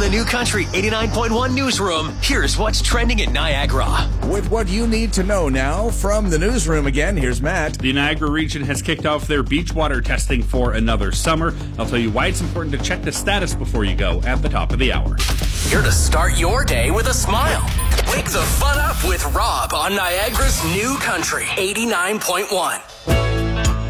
the New Country 89.1 newsroom, here's what's trending in Niagara. With what you need to know now from the newsroom again, here's Matt. The Niagara region has kicked off their beach water testing for another summer. I'll tell you why it's important to check the status before you go at the top of the hour. Here to start your day with a smile. Wake the fun up with Rob on Niagara's New Country 89.1.